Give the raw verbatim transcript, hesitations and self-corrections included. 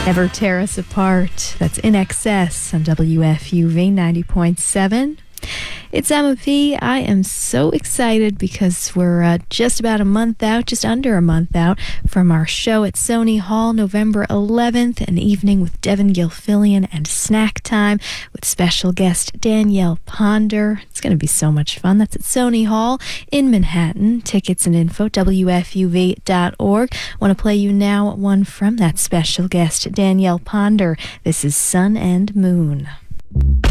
Never Tear Us Apart. That's In Excess on W F U V ninety point seven. It's Emma P. I am so excited because we're uh, just about a month out, just under a month out from our show at Sony Hall, November eleventh, an evening with Devin Gilfillian and Snack Time with special guest Danielle Ponder. It's going to be so much fun. That's at Sony Hall in Manhattan. Tickets and info, W F U V dot org. Want to play you now one from that special guest, Danielle Ponder. This is Sun and Moon.